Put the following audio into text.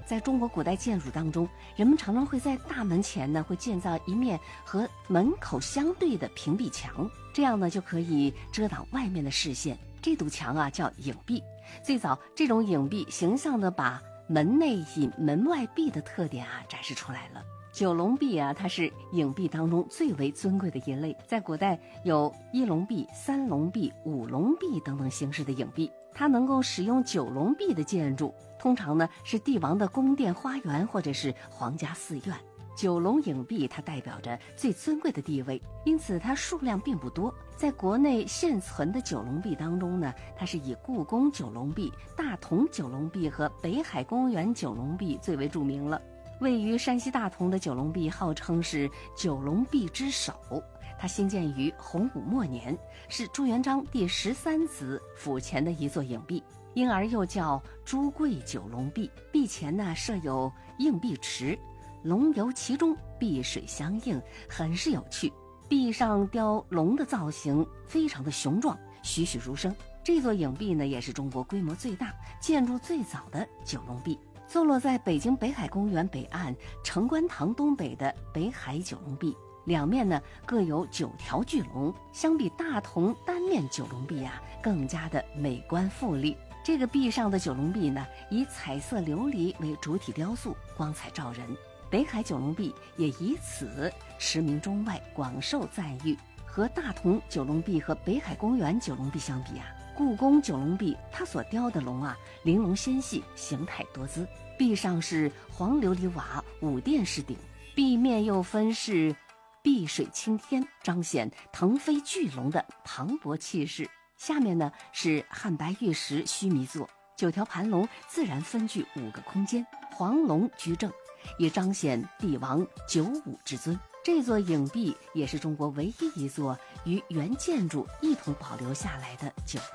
在中国古代建筑当中，人们常常会在大门前呢，会建造一面和门口相对的屏蔽墙，这样呢就可以遮挡外面的视线。这堵墙啊叫影壁。最早这种影壁形象地把门内隐门外闭的特点啊展示出来了。九龙壁啊，它是影壁当中最为尊贵的一类，在古代有一龙壁、三龙壁、五龙壁等等形式的影壁。它能够使用九龙壁的建筑，通常呢是帝王的宫殿花园或者是皇家寺院。九龙影壁它代表着最尊贵的地位，因此它数量并不多。在国内现存的九龙壁当中呢，它是以故宫九龙壁、大同九龙壁和北海公园九龙壁最为著名了。位于山西大同的九龙壁号称是九龙壁之首，它兴建于洪武末年，是朱元璋第13子府前的一座影壁，因而又叫朱贵九龙壁。壁前呢设有映壁池，龙游其中，碧水相映，很是有趣。壁上雕龙的造型非常的雄壮，栩栩如生。这座影壁呢也是中国规模最大、建筑最早的九龙壁。坐落在北京北海公园北岸城关堂东北的北海九龙壁，两面呢各有9条巨龙，相比大同单面九龙壁啊更加的美观富丽。这个壁上的九龙壁呢以彩色琉璃为主体雕塑，光彩照人。北海九龙壁也以此驰名中外，广受赞誉。和大同九龙壁和北海公园九龙壁相比啊，故宫九龙壁它所雕的龙啊玲珑纤细，形态多姿。壁上是黄琉璃瓦五殿式顶，壁面又分是碧水青天，彰显腾飞巨龙的磅礴气势。下面呢是汉白玉石须弥座，9条盘龙自然分具5个空间，黄龙居正，也彰显帝王95之尊。这座影壁也是中国唯一一座与原建筑一同保留下来的九